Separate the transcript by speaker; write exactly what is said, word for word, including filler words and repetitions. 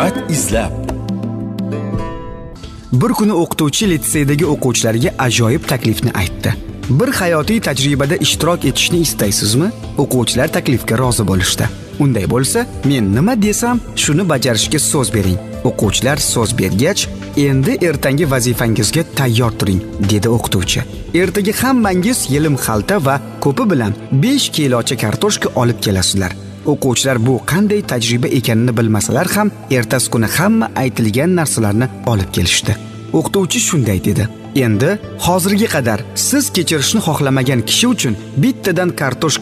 Speaker 1: hikmat izlab.
Speaker 2: Bir kuni o'qituvchi litseydagi o'quvchilarga ajoyib taklifni aytdi. Bir hayotiy tajribada ishtirok etishni istaysizmi? O'quvchilar taklifga rozi bo'lishdi. Unday bo'lsa, men nima desam, shuni bajarishga so'z bering. O'quvchilar so'z bergach, endi ertangi vazifangizga tayyor turing, dedi o'qituvchi. Ertaga hammangiz yelim xalta va ko'pi bilan besh kilocha kartoshka olib kelasizlar. O'quvchilar bu qanday tajriba ekanini bilmasalar ham, ertasi kuni hamma aytilgan narsalarni olib kelishdi. O'qituvchi shunday dedi: "Endi hozirga qadar siz kechirishni xohlamagan kishi uchun bittadan kartoshka